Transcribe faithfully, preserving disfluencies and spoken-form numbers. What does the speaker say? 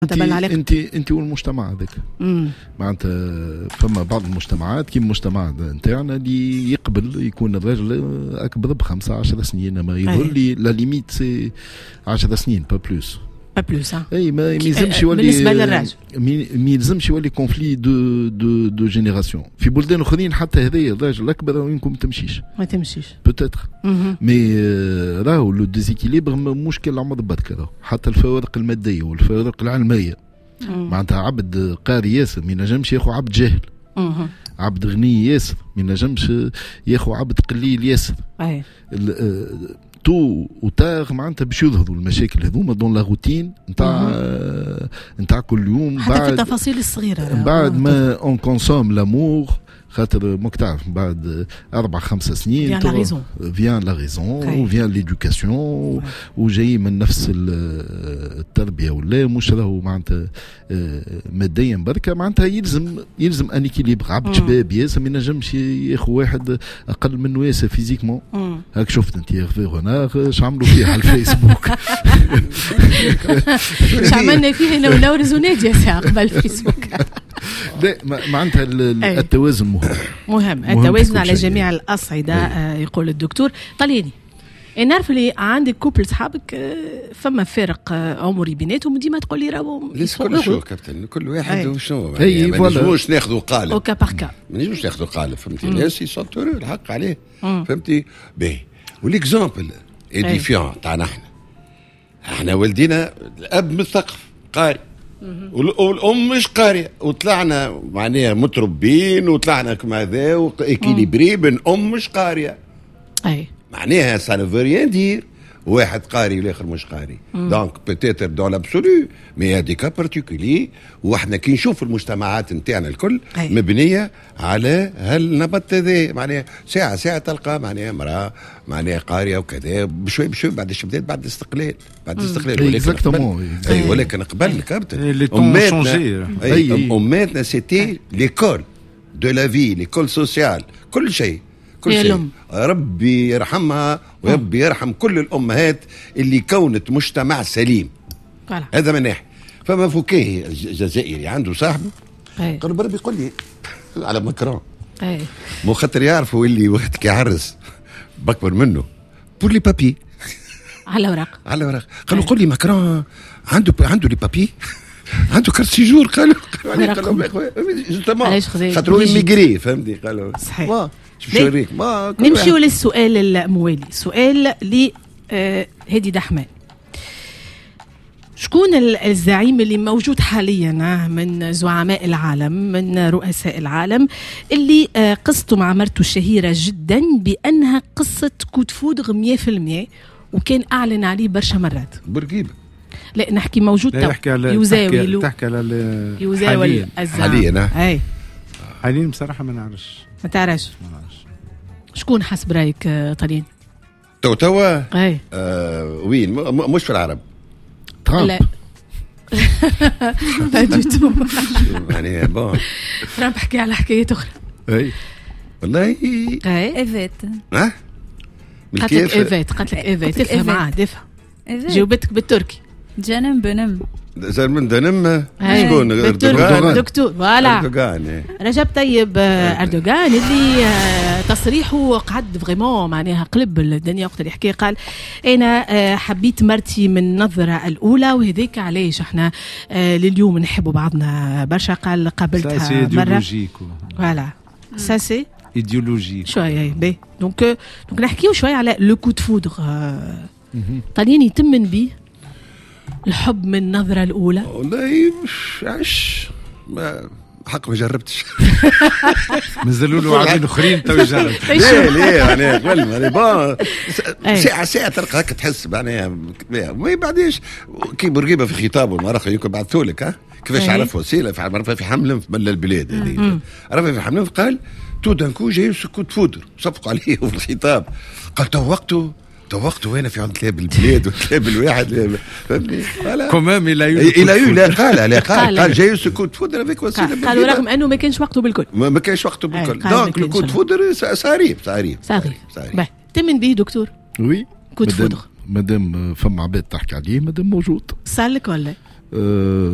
انت انت والمجتمع هذاك معناتها فما بعض المجتمعات كيما المجتمع نتاعنا اللي يقبل يكون الرجل اكبر بخمسة عشر سنين، ما يظهر لي لا ليميت سي عشر سنين با بلوس با بلوس. اي ما يلزمش يولي بالنسبه للراجل ما يلزمش يولي كونفلي دو دو دو جينيراسيون. في بلدان اخرين حتى هذايا الراجل اكبر وينكم تمشيش ما تمشيش بوتيتر مي راهو لو ديزيكيليبر مشكل عمر بدك، حتى الفوارق الماديه والفوارق العلميه. معناتها عبد قاري ياسر ما ينجمش ياخذ عبد جاهل، عبد غني ياسر ما ينجمش ياخذ عبد قليل ياسر. اي تو وتاغ معناتها باش يظهروا المشاكل هذوما دون لا روتين نتاع نتاع كل يوم، حتى في التفاصيل الصغيره بعد ما اون كونسوم لامور. خاطر ماك تعرف بعد أربع خمس سنين فيان لا ريزون وفيان ليدوكاسيون وجاي من نفس التربيه ولا مش راهو معناتها ماديا بركه. معناتها يلزم يلزم ان اكيليبر. عبد شباب ياسر ما ينجمش ياخذ واحد اقل منه ياسر فيزيكمون. هاك شفت انت يا رونار اش عملوا فيه على الفيسبوك اش عملنا فيه انا ونورز وناديه ساعه قبل الفيسبوك. لا معناتها التوازن مهم مهم التوازن على جميع الأصعدة. آه يقول الدكتور طلياني. نعرف اللي عندك كوبل صحابك آه فما فارق آه عمري بيناتهم وديما تقول لي راهو ليس كل شو كابتن كل واحد وشنو يعني ما نجموش ناخذوا قالب اوكا باركا ما نجموش ناخذوا قالب فهمتي. ناس يسطروا الحق عليه فهمتي باهي. والاكزامبل اديفيان تاعنا احنا احنا والدينا الاب مثقف قاري والام مش قارئه وطلعنا معناها متربين وطلعنا كما ذا واكيليبري بين ام مش قارئه. اي معناها سا نو فيريان دير واحد قاري والاخر مش قاري. دونك بوتيتر دون لابسولو مي هادي كا بارتيكولي. واحنا كي نشوف المجتمعات نتاعنا الكل أي. مبنيه على هالنمط هذا. معناها ساعه ساعه تلقى معناها امراه معناها قاريه وكذا بشوي بشوي بعد الشبدات بعد الاستقلال بعد الاستقلال. ولكن قبل اي ولكن قبل كابتن اماتنا اماتنا سيتي ليكول دو لا في ليكول سوسيال كل شيء كل شيء. ربي يرحمها وربي يرحم كل الأمهات اللي كونت مجتمع سليم. هذا من ناحية. فما فكاهي الجزائري عنده صاحبه قالوا بربي يقول لي على مكرون مو خاطر يعرفوا اللي وقت كي يعرس بكبر منه بور لي بابي على ورق على ورق. قالوا قول لي مكرون عنده عنده لي بابي عنده كارت سيجور. قالوا قالوا خاطر هو ميغري فهمتي. قالوا صحيح. نمشيو للسؤال الموالي. سؤال ل آه هادي دحمان. شكون الزعيم اللي موجود حاليا من زعماء العالم من رؤساء العالم اللي آه قصته مع مرته الشهيرة جدا بأنها قصة كود فودغ مية في المية وكان أعلن عليه برشا مرات؟ برقيبة. لا نحكي موجود يزاوي تحكي على يزاوي حاليا اي حاليا بصراحة ما نعرفش ما تعرفش شكون حسب رايك طليان؟ تو توا اي آه وين م- مش في العرب ترامب. لا با دو تو يعني بون ترامب حكي على حكايات اخرى. اي والله اي ايفات ها قالت لك ايفات قالت لك ايفات تفهم عاد تفهم جاوبتك بالتركي جنم بنم زال من دنم شكون اردوغان دكتور فوالا اردوغان رجب طيب اردوغان اللي تصريحه قعد فريمون معناها قلب الدنيا وقت اللي حكى قال انا حبيت مرتي من النظره الاولى وهذيك علاش احنا لليوم نحبوا بعضنا برشا. قال قابلتها مره فوالا سا سي ايديولوجي شويه باهي. دونك دونك نحكيو شويه على لو كود فودغ. طلياني يتمن بيه الحب من النظرة الأولى. والله مش عش ما حق ما جربتش. مازالوا له عاملين اخرين تو يجرب. ليه ليه يعني قبل ما بون ساعة ساعة تلقى هكا تحس معناها ما بعديش كي برقيبة في خطابه المرأة يمكن بعثوا لك ها كيفاش عرف وسيلة في عرفها في حملة في ملا البلاد هذه عرفها في حملة قال تو دانكو جاي سكوت فودر صفقوا عليه في الخطاب قال تو وقته توقت وانا في عند كلاب البلاد وكلاب الواحد فهمني كمام الى الى يو لا قال لا قال قال جاي سكوت فودر افيك وسيله قالوا رغم انه ما كانش وقته بالكل ما كانش وقته بالكل. دونك الكود فودر صاريب صاريب صاريب صاريب تمن به دكتور. وي كود فودر مادام فما عباد تحكي عليه مادام موجود صار لك ولا